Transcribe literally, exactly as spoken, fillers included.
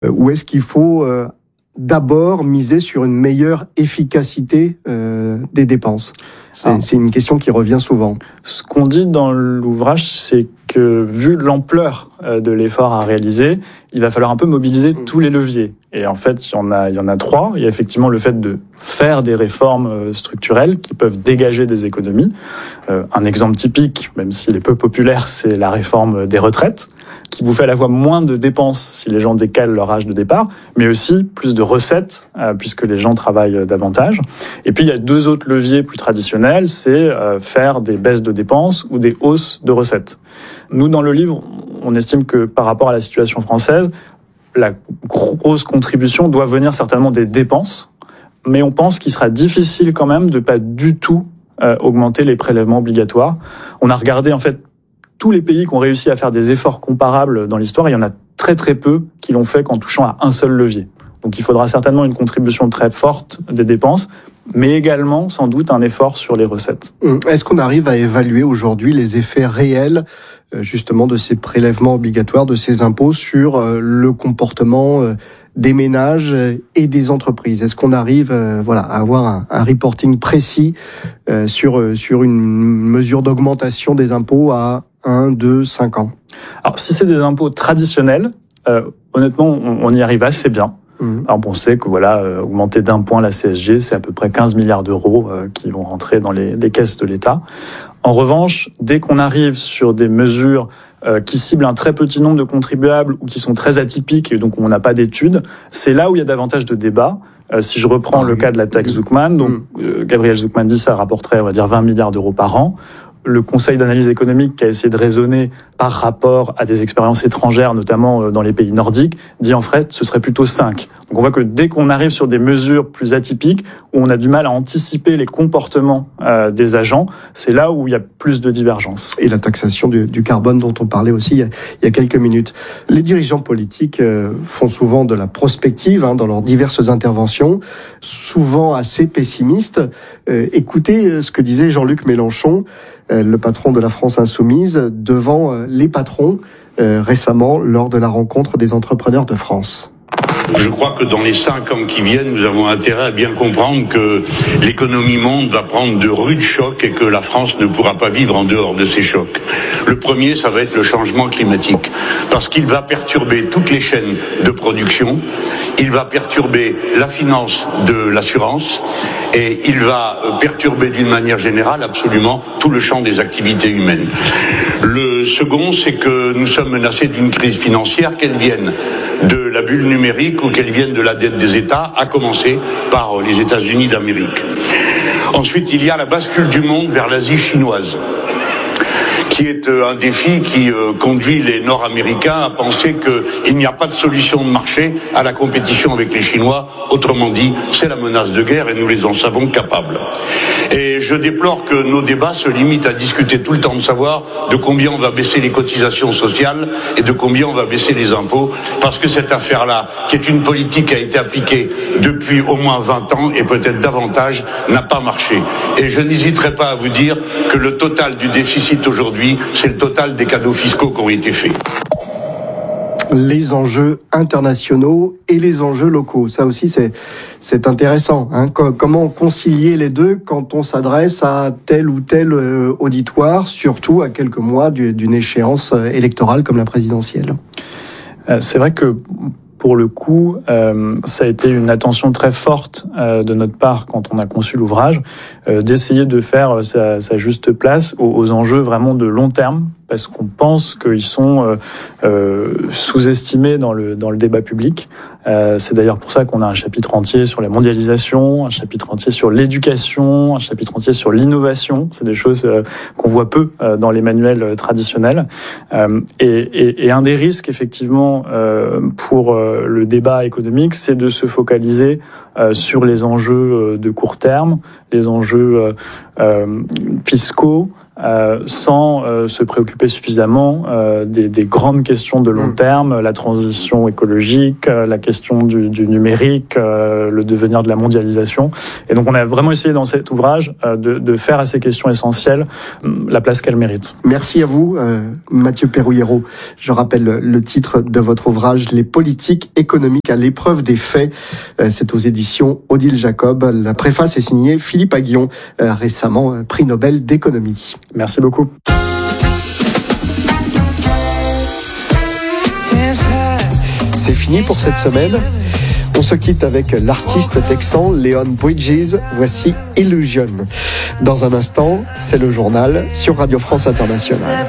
Ou est-ce qu'il faut euh, d'abord miser sur une meilleure efficacité euh, des dépenses? C'est, ah. c'est une question qui revient souvent. Ce qu'on dit dans l'ouvrage, c'est que vu l'ampleur de l'effort à réaliser, il va falloir un peu mobiliser tous les leviers. Et en fait, il y en a, il y en a trois. Il y a effectivement le fait de faire des réformes structurelles qui peuvent dégager des économies. Euh, un exemple typique, même s'il est peu populaire, c'est la réforme des retraites, qui vous fait à la fois moins de dépenses si les gens décalent leur âge de départ, mais aussi plus de recettes, euh, puisque les gens travaillent davantage. Et puis, il y a deux autres leviers plus traditionnels, c'est euh, faire des baisses de dépenses ou des hausses de recettes. Nous, dans le livre, on estime que par rapport à la situation française, la grosse contribution doit venir certainement des dépenses, mais on pense qu'il sera difficile quand même de pas du tout euh, augmenter les prélèvements obligatoires. On a regardé en fait tous les pays qui ont réussi à faire des efforts comparables dans l'histoire, il y en a très très peu qui l'ont fait qu'en touchant à un seul levier. Donc il faudra certainement une contribution très forte des dépenses, mais également sans doute un effort sur les recettes. Est-ce qu'on arrive à évaluer aujourd'hui les effets réels justement de ces prélèvements obligatoires, de ces impôts sur le comportement des ménages et des entreprises? Est-ce qu'on arrive voilà, à avoir un, un reporting précis sur, sur une mesure d'augmentation des impôts à un, deux, cinq ans? Alors si c'est des impôts traditionnels, euh, honnêtement on, on y arrive assez bien. Alors on sait que voilà, euh, augmenter d'un point la C S G, c'est à peu près quinze milliards d'euros euh, qui vont rentrer dans les, les caisses de l'État. En revanche, dès qu'on arrive sur des mesures euh, qui ciblent un très petit nombre de contribuables ou qui sont très atypiques et donc où on n'a pas d'études, c'est là où il y a davantage de débats. Euh, si je reprends ah, le oui. cas de la taxe Zuckman, donc euh, Gabriel Zuckman dit ça rapporterait on va dire vingt milliards d'euros par an. Le Conseil d'analyse économique qui a essayé de raisonner par rapport à des expériences étrangères, notamment dans les pays nordiques, dit en fait ce serait plutôt cinq. Donc on voit que dès qu'on arrive sur des mesures plus atypiques, où on a du mal à anticiper les comportements euh, des agents, c'est là où il y a plus de divergences. Et la taxation du, du carbone dont on parlait aussi il y, a, il y a quelques minutes. Les dirigeants politiques euh, font souvent de la prospective hein, dans leurs diverses interventions, souvent assez pessimistes. Euh, écoutez ce que disait Jean-Luc Mélenchon, le patron de la France Insoumise, devant les patrons euh, récemment lors de la rencontre des entrepreneurs de France. Je crois que dans les cinq ans qui viennent, nous avons intérêt à bien comprendre que l'économie monde va prendre de rudes chocs et que la France ne pourra pas vivre en dehors de ces chocs. Le premier, ça va être le changement climatique, parce qu'il va perturber toutes les chaînes de production, il va perturber la finance de l'assurance et il va perturber d'une manière générale absolument tout le champ des activités humaines. Le second, c'est que nous sommes menacés d'une crise financière, qu'elle vienne de la bulle numérique ou qu'elle vienne de la dette des États, à commencer par les États-Unis d'Amérique. Ensuite, il y a la bascule du monde vers l'Asie chinoise, qui est un défi qui conduit les Nord-Américains à penser qu'il n'y a pas de solution de marché à la compétition avec les Chinois. Autrement dit, c'est la menace de guerre et nous les en savons capables. Et je déplore que nos débats se limitent à discuter tout le temps de savoir de combien on va baisser les cotisations sociales et de combien on va baisser les impôts, parce que cette affaire-là, qui est une politique qui a été appliquée depuis au moins vingt ans et peut-être davantage, n'a pas marché. Et je n'hésiterai pas à vous dire que le total du déficit aujourd'hui, c'est le total des cadeaux fiscaux qui ont été faits. Les enjeux internationaux et les enjeux locaux, ça aussi c'est c'est intéressant. Hein. Comment concilier les deux quand on s'adresse à tel ou tel euh, auditoire, surtout à quelques mois d'une échéance électorale comme la présidentielle. Euh, c'est vrai que pour le coup, euh, ça a été une attention très forte euh, de notre part quand on a conçu l'ouvrage, euh, d'essayer de faire sa, sa juste place aux, aux enjeux vraiment de long terme, parce qu'on pense qu'ils sont euh, euh, sous-estimés dans le dans le débat public. Euh, c'est d'ailleurs pour ça qu'on a un chapitre entier sur la mondialisation, un chapitre entier sur l'éducation, un chapitre entier sur l'innovation. C'est des choses euh, qu'on voit peu euh, dans les manuels euh, traditionnels. Euh, et, et, et un des risques, effectivement, euh, pour euh, le débat économique, c'est de se focaliser euh, sur les enjeux de court terme, les enjeux euh, euh, fiscaux, euh, sans euh, se préoccuper suffisamment euh, des, des grandes questions de long terme, la transition écologique, euh, la question du, du numérique, euh, le devenir de la mondialisation. Et donc on a vraiment essayé dans cet ouvrage euh, de, de faire à ces questions essentielles la place qu'elles méritent. Merci à vous, euh, Mathieu Perouillero. Je rappelle le, le titre de votre ouvrage, Les politiques économiques à l'épreuve des faits. Euh, c'est aux éditions Odile Jacob. La préface est signée Philippe Aghion, euh, récemment euh, prix Nobel d'économie. Merci beaucoup. C'est fini pour cette semaine. On se quitte avec l'artiste texan Leon Bridges. Voici Illusion. Dans un instant, c'est le journal sur Radio France Internationale.